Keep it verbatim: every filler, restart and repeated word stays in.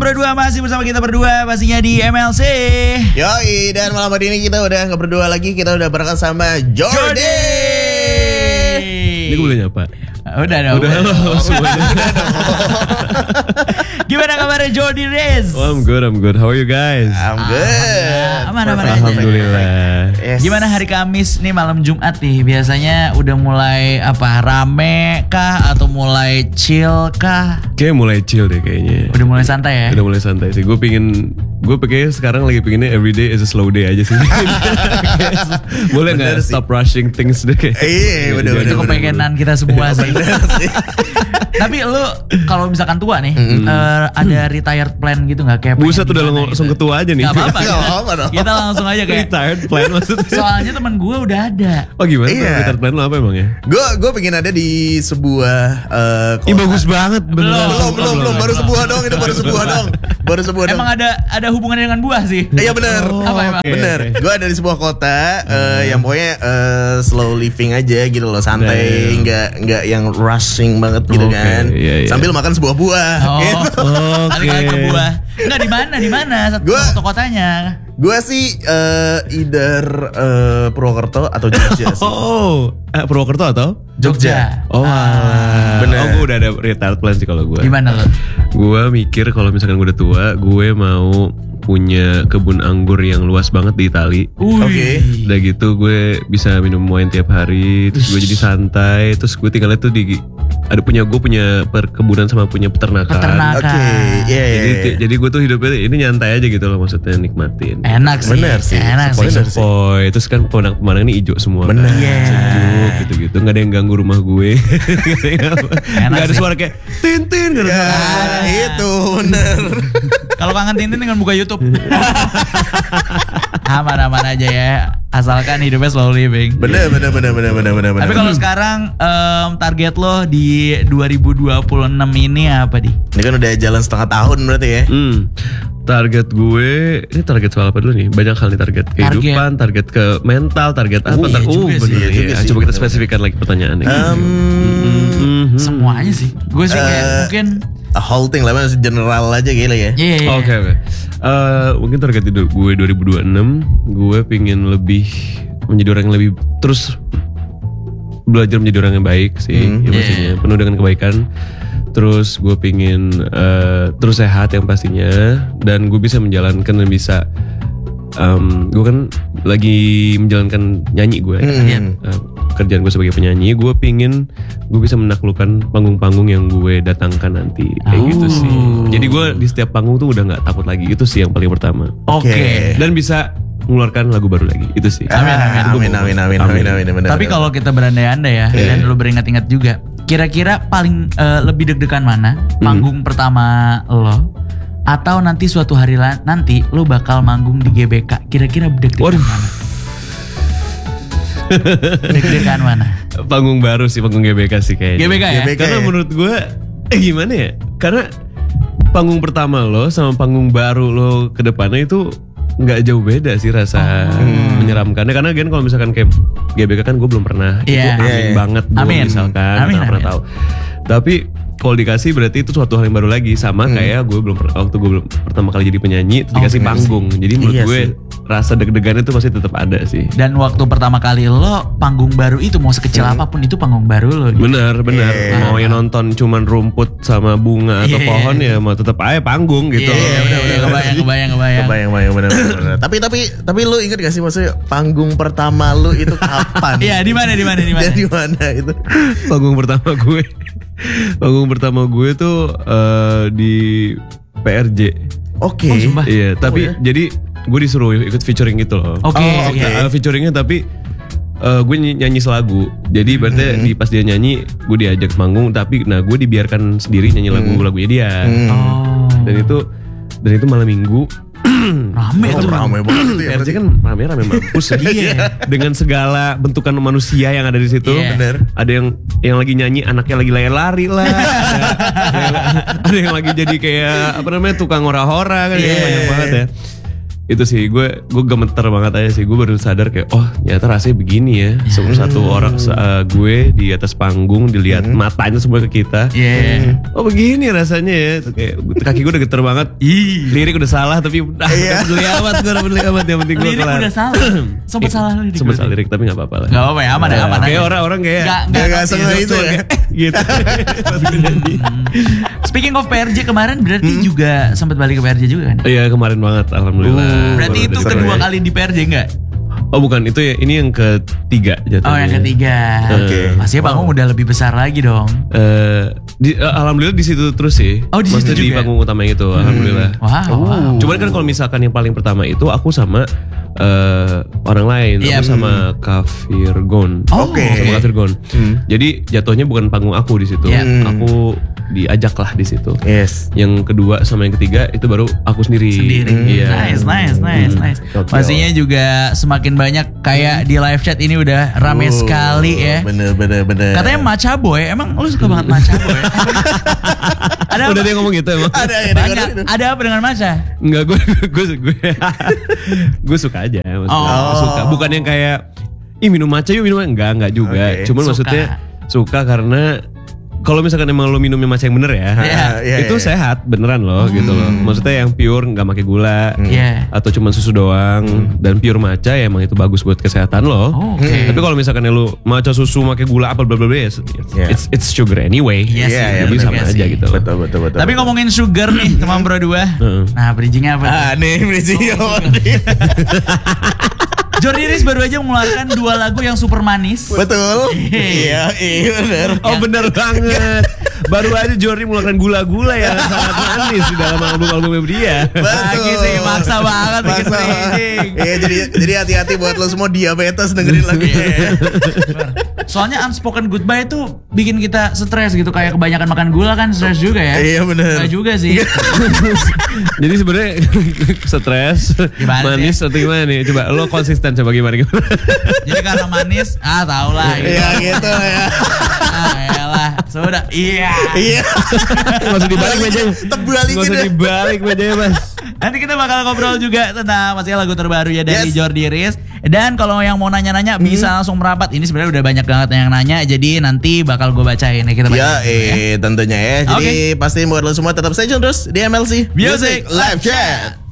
berdua masih bersama kita berdua pastinya di M L C. Yoi, dan malam hari ini kita udah gak berdua lagi, kita udah bareng sama Jordi. Ini gue boleh nyapa? Udah dong. Udah halo semuanya. Gimana kabarnya Jordi Rez? Oh, I'm good, I'm good. How are you guys? I'm good. Aman aman aja. Alhamdulillah. Yes. Gimana hari Kamis nih malam Jumat nih? Biasanya udah mulai apa rame kah atau mulai chill kah? Kayak mulai chill deh kayaknya. Udah mulai santai ya? Udah mulai santai sih. Gue pingin, gue kayaknya sekarang lagi pinginnya everyday is a slow day aja sih. Boleh nggak stop rushing things deh? Iya, bener-bener. Itu kepengenan kita semua sih. Tapi lu kalau misalkan tua nih, mm-hmm. uh, ada retired plan gitu nggak kayak? Buset udah langsung gitu? ketua aja nih. Gak apa-apa. Gak apa-apa dong. Kita langsung aja kayak retired plan maksudnya. Soalnya teman gue udah ada. Oh gimana? Iya. Retired plan lo apa emang ya? Gue gue pengen ada di sebuah. Uh, Ih bagus banget. Belum, belum, belum, belum. Baru sebuah dong. Itu baru sebuah dong. Baru sebuah dong. Emang ada ada hubungannya dengan buah sih? Iya benar. Oh, apa emang? okay. Bener. Gue ada di sebuah kota uh, yang pokoknya uh, slow living aja gitu loh, santai, nggak yeah. nggak yang rushing banget gitu okay. kan. Yeah, yeah. Sambil makan sebuah buah. Oh, gitu. Kali-kali Okay. ke buah. Enggak di mana? Di mana? Satu Gua- kotanya. Gue sih uh, either uh, Purwokerto atau Jogja sih. Oh, eh, Purwokerto atau? Jogja. Oh, Ah. bener. Oh, gue udah ada retired plan sih kalau gue. Gimana lo? Gue mikir kalau misalkan gue udah tua, gue mau punya kebun anggur yang luas banget di Itali. Oke. Udah gitu gue bisa minum wine tiap hari, terus gue jadi santai, terus gue tinggalnya tuh di ada punya gue punya perkebunan sama punya peternakan. Peternakan. Oke, iya iya. Jadi iya. jadi gue tuh hidupnya ini nyantai aja gitu loh, maksudnya nikmatin. Enak sih. Bener sih. Enak sih. Bener. Sepoi, terus kan pemandangan ini hijau semua. Bener. Kan? Yeah. Sejuk gitu-gitu, nggak ada yang ganggu rumah gue. Nggak ada sih. suara kayak tintin, nggak ada Ya, suara. itu bener. Kalau kangen Tintin dengan buka YouTube. Aman-aman aja ya. Asalkan hidupnya slow living. Bener bener bener bener bener bener. Tapi kalau sekarang um, target lo di dua ribu dua puluh enam ini apa di? ini kan udah jalan setengah tahun berarti ya. Hmm, target gue ini target soal apa dulu nih? Banyak hal nih target kehidupan, target, ke mental, target apa? Uh, tar- iya juga uh, sih, bener iya ya. juga sih, Coba kita bener. spesifikkan lagi pertanyaannya. Um, Mhm. Semuanya sih. Gue sih kayak Eh, mungkin. a whole thing lah, masih general aja gitu ya. Iya iya. Oke oke. Eh, mungkin target hidup gue dua ribu dua puluh enam, gue pingin lebih menjadi orang yang lebih terus belajar menjadi orang yang baik sih, Hmm, ya yeah. pastinya penuh dengan kebaikan. Terus gue pingin eh, terus sehat yang pastinya, dan gue bisa menjalankan dan bisa um, gue kan lagi menjalankan nyanyi gue. Hmm. Eh, kerjaan gue sebagai penyanyi, gue pingin gue bisa menaklukkan panggung-panggung yang gue datangkan nanti, kayak Oh. gitu sih. Jadi gue di setiap panggung tuh udah nggak takut lagi, itu sih yang paling pertama. Oke. Oke. Dan bisa mengeluarkan lagu baru lagi, itu sih. Amin amin amin amin amin amin amin. bener, Tapi bener. kalau kita berandai-andai ya, Iya. dan lu beringat-ingat juga, kira-kira paling eh, lebih deg-degan mana? Panggung pertama lo, atau nanti suatu hari la- nanti lo bakal manggung di G B K? Kira-kira deg-degan Waduh. mana? Deg-degan mana? Panggung baru sih, panggung G B K sih kayaknya. G B K ya? G B K. Karena ya? menurut gue, eh gimana ya? Karena panggung pertama lo sama panggung baru lo ke depannya itu nggak jauh beda sih rasa Oh. menyeramkannya. Karena kan kalau misalkan kayak G B K kan gue belum pernah, Iya. itu amin Iya, iya. banget gue Amin. misalkan, Amin, nggak pernah amin. tahu. Tapi kalau dikasih berarti itu suatu hal yang baru lagi, sama kayak gue belum per- waktu gue belum pertama kali jadi penyanyi terus dikasih bener panggung. Jadi menurut Iya gue sih. rasa deg-degan itu pasti tetap ada sih. Dan waktu pertama kali lo panggung baru itu mau sekecil apapun itu panggung baru lo. Gitu. Bener bener. Iya. Mau yang nonton cuman rumput sama bunga atau Iya. pohon ya mau tetap aja panggung gitu. Iya, Iya, bener, bener, kebayang, bener. kebayang, kebayang. Kebayang bayang bener bener. bener. Tapi tapi tapi lu inget gak sih maksudnya panggung pertama lu itu kapan? Iya, di mana, di mana, di mana? Jadi mana itu? Panggung pertama gue. Panggung pertama gue tuh eh, di P R J. Oke. Oh, sumpah. Iya, tapi ya? jadi gue disuruh ikut featuring gitu loh. Oke, Oh, oke. iya. Eh, featuringnya tapi eh, gue ny- nyanyi selagu. Jadi berarti Hmm. di pas dia nyanyi gue diajak manggung, tapi nah gue dibiarkan sendiri nyanyi lagu-lagunya dia. Hmm. Oh. Dan itu dan itu malam minggu. Rame Oh, tuh. ramai banget itu ya. P R J berarti. kan rame-rame mampus ya. Iya. Dengan segala bentukan manusia yang ada di situ. Iya. Bener. Ada yang yang lagi nyanyi anaknya lagi lari-lari lah. ada, ada yang lagi jadi kayak apa namanya tukang hora-hora kan. Iya. Banyak banget ya. itu sih gue gue gemeter banget aja sih. Gue baru sadar kayak oh ternyata rasanya begini ya. Satu satu orang uh, gue di atas panggung dilihat matanya semua ke kita. Iya. Oh begini rasanya ya. Tuh kayak kaki gue udah geter banget. Ih. Lirik udah salah tapi udah Iya. peduli amat gue udah peduli amat yang penting gue Lirik kelar. udah salah. Sempet salah lirik. Sempet salah lirik tapi nggak apa-apa lah. Gak apa-apa ya, aman ya, aman. Kayak orang-orang kayak Gak, Gak gak ngerti. sengaja itu ya. gitu. Pas gue nyanyi. Speaking of P R J kemarin berarti juga sempat balik ke P R J juga kan? Iya kemarin banget alhamdulillah. Berarti Baru itu dari kedua sana. kali di P R J enggak? Oh bukan itu ya ini yang ketiga jatuhnya. Oh yang ketiga. Oke. Pastinya panggung udah lebih besar lagi dong. Eh, di, eh, alhamdulillah di situ terus sih. Oh, di situ Maksudnya di juga? panggung utama yang itu, alhamdulillah. Wow. wow. Cuman kan kalau misalkan yang paling pertama itu aku sama eh, orang lain, Iya. aku sama Kafirgon. Oh, Oke. Sama Kafirgon. Jadi jatuhnya bukan panggung aku di situ. Iya. Aku diajak lah di situ. Yes. Yang kedua sama yang ketiga itu baru aku sendiri. Sendiri. Iya. Nice, nice, nice, nice. Gokil. Pastinya juga semakin banyak kayak di live chat ini udah rame Oh, sekali ya. Bener bener bener. Katanya Macha Boy, emang lu suka banget Macha Boy? Ada Udah apa? dia ngomong gitu emang. ada yang Banyak. dengerin itu. Ada apa dengan Macha? Enggak gue gue gue gue suka aja maksudnya. Oh. Suka bukan yang kayak ih minum matcha yuk minum enggak enggak juga. Oke. Cuman Suka. maksudnya suka karena kalau misalkan emang lo minumnya matcha yang bener ya, Iya. Iya, itu iya. sehat beneran loh gitu loh. Maksudnya yang pure nggak pakai gula Iya. atau cuma susu doang dan pure matcha ya emang itu bagus buat kesehatan lo. Oh, oke. Tapi kalau misalkan lu matcha susu pakai gula apa bla bla bla ya, Iya. it's it's sugar anyway. Iya sih, Iya, iya, Jadi bener sama juga aja sih. gitu. Betul betul betul. Tapi betul. ngomongin sugar nih teman bro dua. Heeh. Nah bridgingnya apa? Ah nih Brizzy Jordi Riz baru aja mengeluarkan dua lagu yang super manis. Betul. Iya iya bener. Oh bener banget. Baru aja Jordi mengeluarkan gula-gula yang sangat manis di dalam album-albumnya dia. Lagi sih maksa banget bikin Maksa. bridging. Iya jadi jadi hati-hati buat lo semua diabetes dengerin lagu. Soalnya unspoken goodbye itu bikin kita stres gitu, kayak kebanyakan makan gula kan stres juga ya. Iya bener. Enggak juga sih. Jadi sebenarnya stres, Gimana manis atau gimana nih? Coba lo konsisten coba gimana gimana. Jadi karena manis, ah tau lah gitu. Iya gitu ya. Ah elah, sudah. Iya. Iya. Gak usah dibalik mejanya. Terbalikin Gak usah deh. dibalik mejanya mas. Nanti kita bakal ngobrol juga tentang pastinya lagu terbaru ya dari Yes. Jordi Riz. Dan kalau yang mau nanya-nanya bisa langsung merapat. Ini sebenarnya udah banyak banget yang nanya. Jadi nanti bakal gue bacain ya, kita Ya, bacain. eh tentunya ya. Jadi pastiin buat lo semua tetap stay tune terus di M L C Music Live Chat.